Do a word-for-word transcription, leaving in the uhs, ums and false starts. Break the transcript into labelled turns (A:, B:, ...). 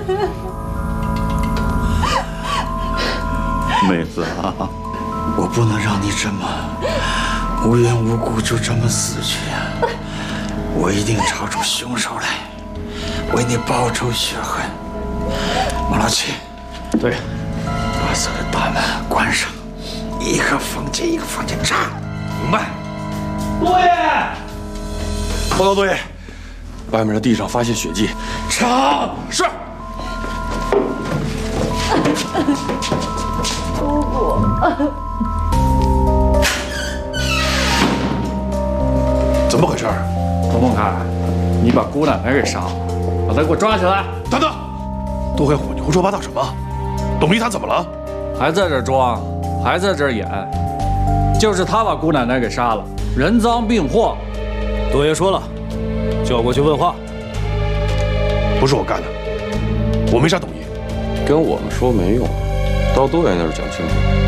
A: 妹子啊，
B: 我不能让你这么无缘无故就这么死去呀！我一定查出凶手来，为你报仇雪恨。马老七，
C: 对，
B: 把所有大门关上，一个房间一个房间查。
C: 明白。
D: 多爷，
C: 报告多爷，外面的地上发现血迹，
B: 查。
C: 是。
E: 姑姑，
C: 怎么回事？
D: 罗梦凯，你把姑奶奶给杀了，把她给我抓起来！
C: 等等，杜黑虎，你胡说八道什么？董一他怎么了？
D: 还在这装，还在这演，就是他把姑奶奶给杀了，人赃并获。
F: 多爷说了，叫过去问话。
C: 不是我干的，我没杀董一。
G: 跟我们说没用，到多爷那儿讲清楚。